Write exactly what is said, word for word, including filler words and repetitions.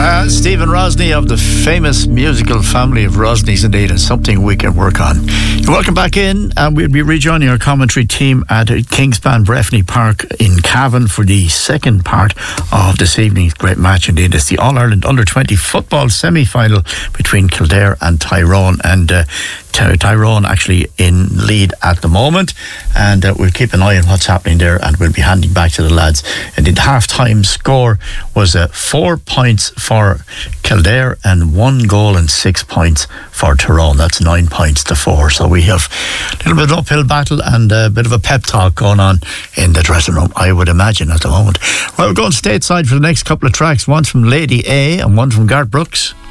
Uh, Stephen Rosny of the famous musical family of Rosnys, indeed, and something we can work on. You're welcome back in, and we'll be rejoining our commentary team at Kingspan Breffni Park in Cavan for the second part of this evening's great match. Indeed, it's the All-Ireland under twenty football semi-final between Kildare and Tyrone, and uh, Ty- Tyrone actually in lead at the moment, and uh, we'll keep an eye on what's happening there, and we'll be handing back to the lads. And the half-time score was uh, four points for Kildare and one goal and six points for Tyrone. That's nine points to four. So we have a little bit of uphill battle and a bit of a pep talk going on in the dressing room, I would imagine, at the moment. Well, we're going stateside for the next couple of tracks. One's from Lady A and one from Garth Brooks.